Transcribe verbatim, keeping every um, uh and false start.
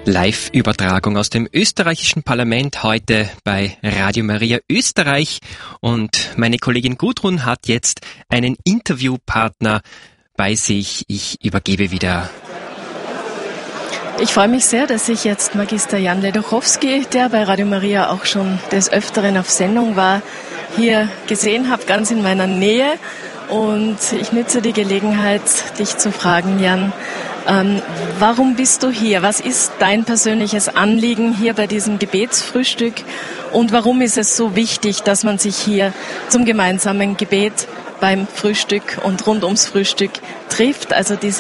Live-Übertragung aus dem österreichischen Parlament heute bei Radio Maria Österreich. Und meine Kollegin Gudrun hat jetzt einen Interviewpartner bei sich. Ich übergebe wieder. Ich freue mich sehr, dass ich jetzt Magister Jan Ledochowski, der bei Radio Maria auch schon des Öfteren auf Sendung war, hier gesehen habe, ganz in meiner Nähe. Und ich nutze die Gelegenheit, dich zu fragen, Jan, ähm, warum bist du hier? Was ist dein persönliches Anliegen hier bei diesem Gebetsfrühstück? Und warum ist es so wichtig, dass man sich hier zum gemeinsamen Gebet beim Frühstück und rund ums Frühstück trifft? Also diese